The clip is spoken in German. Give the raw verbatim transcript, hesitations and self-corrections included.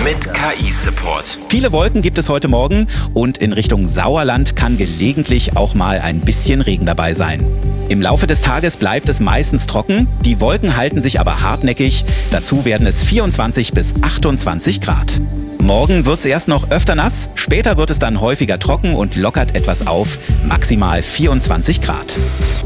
mit K I-Support. Viele Wolken gibt es heute Morgen und in Richtung Sauerland kann gelegentlich auch mal ein bisschen Regen dabei sein. Im Laufe des Tages bleibt es meistens trocken, die Wolken halten sich aber hartnäckig. Dazu werden es vierundzwanzig bis achtundzwanzig Grad. Morgen wird es erst noch öfter nass, später wird es dann häufiger trocken und lockert etwas auf, maximal vierundzwanzig Grad.